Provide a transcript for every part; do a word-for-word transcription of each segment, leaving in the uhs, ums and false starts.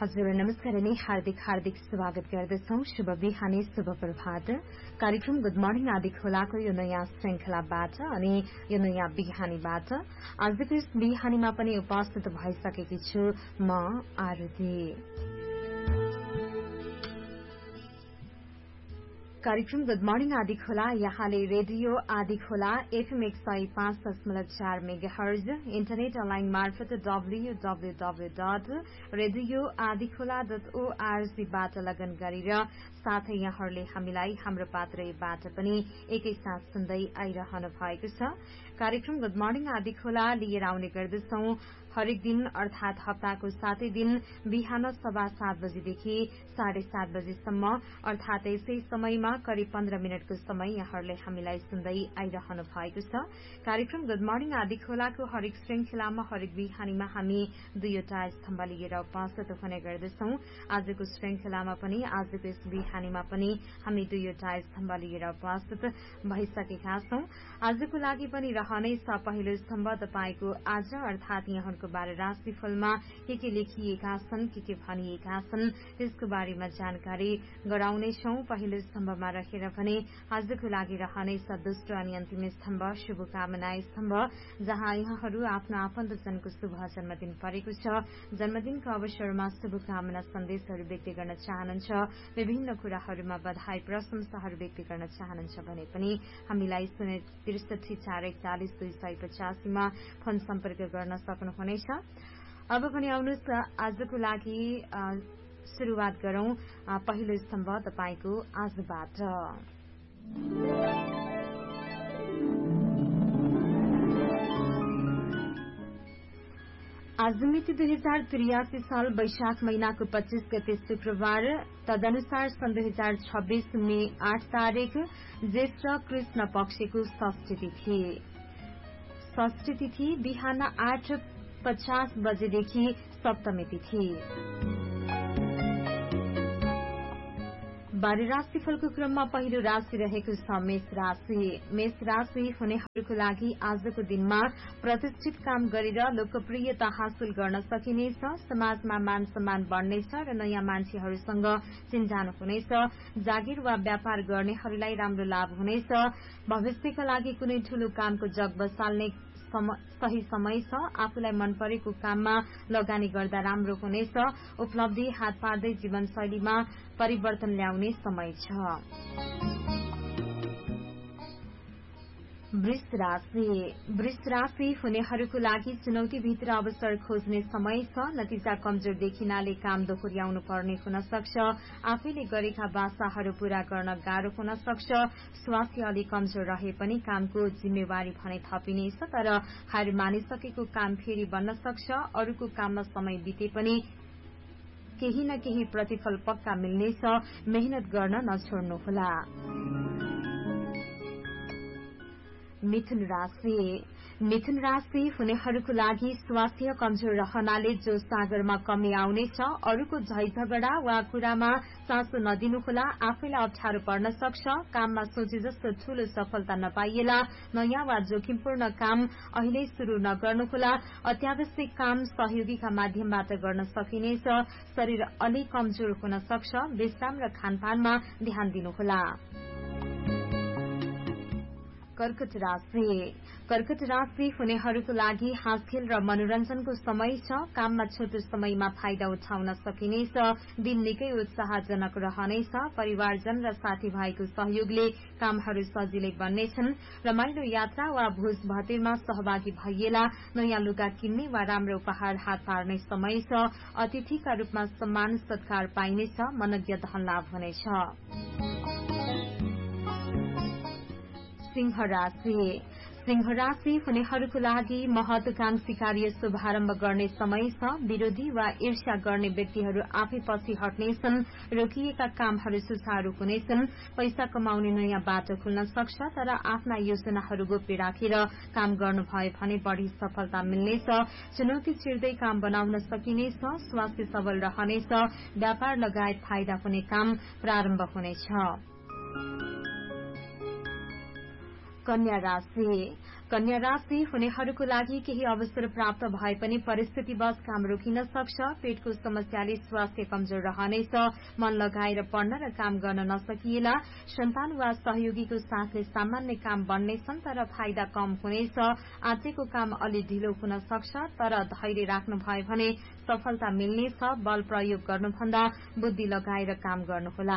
हजुर नमस्कार अनि हार्दिक हार्दिक स्वागत गर्दछौ। शुभ बिहानी, शुभ प्रभात। कार्यक्रम गुड मर्निङ आदि खोलाको यो नयाँ श्रृंखलाबाट अनि यो नयाँ बिहानीबाट आजको यस बिहानीमा पनि उपस्थित भइसकेकी छु म आरती। कार्यक्रम गुड मर्निङ आदि खोला यहाँले रेडियो आदि खोला एफएम एक सय पाँच दशमलव चार मेगाहर्ज इन्टरनेट अनलाइन मार्फत W W W dot radio आदि खोला डट ओआरजीबाट लगन गरेर साथै यहाँहरूले हामीलाई हाम्रो पात्रबाट पनि एकैसाथ सुन्दै आइरहनु भएको छ। कार्यक्रम गुड मर्निङ आदि खोला लिएर आउने गर्दछौ हरेक दिन अर्थात हप्ताको सातै दिन बिहान सवा सात बजेदेखि साढे सात बजेसम्म अर्थात यसै समयमा करिब पन्ध्र मिनटको समय यहाँहरूले हामीलाई सुन्दै आइरहनु भएको छ। कार्यक्रम गुड मर्निङ आदि खोलाको हरेक श्रृंखलामा हरेक बिहानीमा हामी दुईवटा स्तम्भ लिएर उपस्थित हुने गर्दछौ। आजको श्रृंखलामा पनि आजको यस बिहानीमा पनि हामी दुईवटा स्तम्भ लिएर उपस्थित भइसकेका छौं। आजको लागि पनि रहनेछ पहिलो स्तम्भ तपाईको आज अर्थात यहाँको बारे राशिफलमा के के लेखिएका छन्, के के भनिएका छन् त्यसको बारेमा जानकारी गराउनेछौ। पहिलो स्तम्भमा रहेर भने आजको लागि रहनेछ दोस्रो अनि अन्तिम स्तम्भ शुभकामना स्तम्भ, जहाँ यहाँहरू आफ्नो आफन्तजनको शुभ जन्मदिन परेको छ। जन्मदिनको अवसरमा शुभकामना सन्देशहरू व्यक्त गर्न चाहनुहुन्छ, विभिन्न कुराहरूमा बधाई प्रशंसाहरू व्यक्त गर्न चाहनुहुन्छ भने पनि हामीलाई शून्य त्रिसठी चार एकचालिस दुई सय पचासीमा फोन सम्पर्क गर्न सक्नुहुनेछ। अब पनि आउनुहोस् आजको लागि शुरूआत गरौं पहिलो स्तम्भ तपाईको आजबाट। आज मिति दुई हजार त्रियासी साल वैशाख महीनाको पच्चीस गते शुक्रबार, तदनुसार सन् दुई हजार छब्बीस मे आठ तारीक ज्येष्ठ कृष्ण पक्षको षष्ठी तिथि। षष्ठी तिथि बिहान आठ पचास बजेदेखि सप्तमी तिथि। बाह्र राशिफलको क्रममा पहिलो राशि रहेको छ मेष राशि। मेष राशि हुनेहरूको लागि आजको दिनमा प्रतिष्ठित काम गरेर लोकप्रियता हासिल गर्न सकिनेछ। समाजमा मान सम्मान बढ्नेछ र नयाँ मान्छेहरूसँग चिन्जान हुनेछ। जागिर वा व्यापार गर्नेहरूलाई राम्रो लाभ हुनेछ। भविष्यका लागि कुनै ठूलो कामको जग बसाल्ने सही समय छ। आफूलाई मन परेको काममा लगानी गर्दा राम्रो हुनेछ। उपलब्धि हात पार्दै जीवनशैलीमा परिवर्तन ल्याउने समय छ। वृष राशि। वृष राशि हुनेहरूको लागि चुनौतीभित्र अवसर खोज्ने समय छ। नतिजा कमजोर देखिनाले काम दोहोर्याउनु पर्ने हुन सक्छ। आफैले गरेका बाचाहरू पूरा गर्न गाह्रो हुन सक्छ। स्वास्थ्य अलि कमजोर रहे पनि कामको जिम्मेवारी भने थपिनेछ, तर हार मानिसकेको काम फेरि बन्न सक्छ। अरूको काममा समय बिते पनि केही न केही प्रतिफल पक्का मिल्नेछ। मेहनत गर्न नछोड्नुहोला। मिथुन राशि। मिथुन राशि हुनेहरूको लागि स्वास्थ्य कमजोर रहनाले जो सागरमा कमी आउनेछ। अरूको झै झगडा वा कुरामा चासो नदिनुहोला। आफैलाई अप्ठ्यारो पर्न सक्छ। काममा सोचे जस्तो ठूलो सफलता नपाइएला। नयाँ वा जोखिमपूर्ण काम अहिले शुरू नगर्नुहोला। अत्यावश्यक काम सहयोगीका माध्यमबाट गर्न सकिनेछ। शरीर अलि कमजोर हुन सक्छ। विश्राम र खानपानमा ध्यान दिनुहोला। कर्कट राशि। कर्कट राशि हुनेहरूको लागि हाँसखेल र मनोरञ्जनको समय छ। काममा छोटो समयमा फाइदा उठाउन सकिनेछ। दिन निकै उत्साहजनक रहनेछ। परिवारजन र साथीभाइको सहयोगले कामहरू सजिलै बन्नेछन्। रमाइलो यात्रा वा भोज भतेरमा सहभागी भइएला। नयाँ लुगा किन्ने वा राम्रो उपहार हात पार्ने समय छ। अतिथिका रूपमा सम्मान सत्कार पाइनेछ। मनज्ञ धन लाभ हुनेछ। सिंह राशि। सिंह राशि हुनेहरूको लागि महत्वाकांक्षी कार्य शुभारम्भ गर्ने समय छ। विरोधी वा ईर्ष्या गर्ने व्यक्तिहरू आफै पछि हट्नेछन्। रोकिएका कामहरू सुचारू हुनेछन्। पैसा कमाउने नयाँ बाटो खुल्न सक्छ, तर आफ्ना योजनाहरू गोप्य राखेर काम गर्नुभयो भने बढ़ी सफलता मिल्नेछ। चुनौती चिर्दै काम बनाउन सकिनेछ। स्वास्थ्य सबल रहनेछ। व्यापार लगायत फाइदा हुने काम प्रारम्भ हुनेछ। कन्या राशि। कन्या राशि हुनेहरूको लागि केही अवसर प्राप्त भए पनि परिस्थितिवश काम रोकिन सक्छ। पेटको समस्याले स्वास्थ्य कमजोर रहनेछ। मन लगाएर पढ्न र काम गर्न नसकिएला। सन्तान वा सहयोगीको साथले सामान्य काम बन्नेछन् तर फाइदा कम हुनेछ। आँचेको काम अलि ढिलो हुन सक्छ तर धैर्य राख्नु भयो भने सफलता मिल्नेछ। बल प्रयोग गर्नुभन्दा बुद्धि लगाएर काम गर्नुहोला।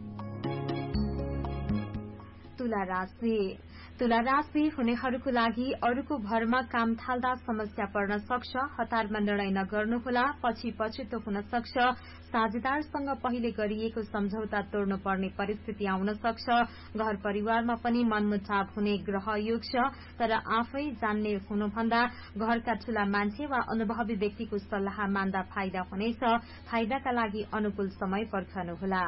तुला राशि तुला राशि हुनेहरूको लागि अरूको भरमा काम थाल्दा समस्या पर्न सक्छ। हतारमा निर्णय नगर्नुहोला। पछि पछुतो हुन सक्छ। साझेदारसँग पहिले गरिएको सम्झौता तोड्नु पर्ने परिस्थिति आउन सक्छ। घर परिवारमा पनि मनमुटाव हुने ग्रह योग छ तर आफै जान्ने हुनुभन्दा घरका ठूला मान्छे वा अनुभवी व्यक्तिको सल्लाह मान्दा फाइदा हुनेछ। फाइदाका लागि अनुकूल समय पर्खनुहोला।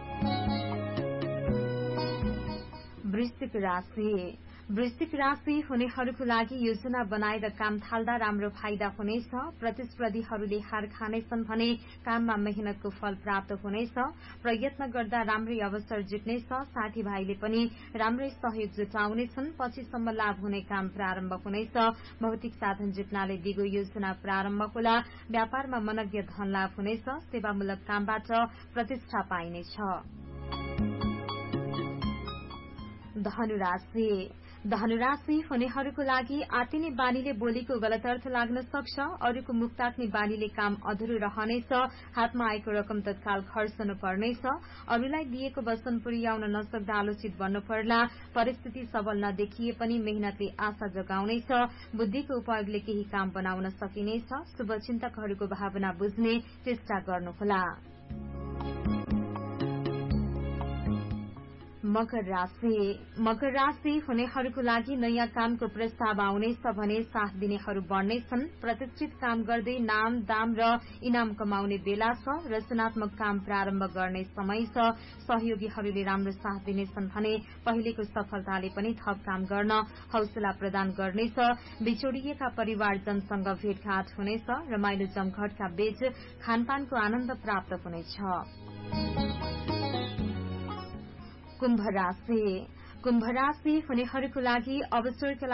वृश्चिक राशि वृश्चिक राशि हुनेहरूको लागि योजना बनाएर काम थाल्दा राम्रो फाइदा हुनेछ। प्रतिस्पर्धीहरूले हार खानेछन् भने काममा मेहनतको फल प्राप्त हुनेछ। प्रयत्न गर्दा राम्रै अवसर जुट्नेछ। साथीभाइले पनि राम्रै सहयोग जुटाउनेछन्। पछिसम्म लाभ हुने काम प्रारम्भ हुनेछ। भौतिक साधन जुट्नाले दिगो योजना प्रारम्भ होला। व्यापारमा मनज्ञ धन लाभ हुनेछ। सेवामूलक कामबाट प्रतिष्ठा पाइनेछ। धनुराशि धनुराशि हुनेहरूको लागि आतिने बानीले बोलीको गलत अर्थ लाग्न सक्छ। अरूको मुख ताक्ने बानीले काम अधुरो रहनेछ। हातमा आएको रकम तत्काल खर्चनु पर्नेछ। अरूलाई दिएको वचन पुर्याउन नसक्दा आलोचित बन्नु पर्ला। परिस्थिति सबल नदेखिए पनि मेहनतले आशा जगाउनेछ। बुद्धिको उपयोगले केही काम बनाउन सकिनेछ। शुभचिन्तकहरूको भावना बुझ्ने चेष्टा गर्नुहोला। मकर राशि मकर राशि हुनेहरूको लागि नयाँ कामको प्रस्ताव आउनेछ भने साथ दिनेहरू बढ्नेछन्। प्रतिष्ठित काम गर्दै नाम दाम र इनाम कमाउने बेला छ। रचनात्मक काम प्रारम्भ गर्ने समय छ। सहयोगीहरूले राम्रो साथ दिनेछन् भने पहिलेको सफलताले पनि थप काम गर्न हौसला प्रदान गर्नेछ। बिछोडिएका परिवारजनसँग भेटघाट हुनेछ। रमाइलो जमघटका बीच खानपानको आनन्द प्राप्त हुनेछ। कुम्भ राशि कुम्भ राशि हुनेहरूको लागि अवसरका